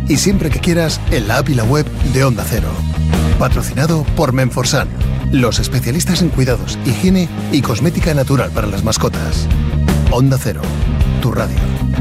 y siempre que quieras en la app y la web de Onda Cero. Patrocinado por Menforsan, los especialistas en cuidados, higiene y cosmética natural para las mascotas. Onda Cero, tu radio.